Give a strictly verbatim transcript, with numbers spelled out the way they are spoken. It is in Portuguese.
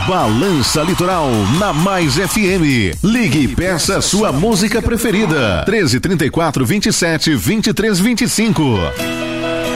Balança Litoral na Mais F M. Ligue e peça sua música preferida. treze, trinta e quatro, vinte e sete, vinte e três, vinte e cinco.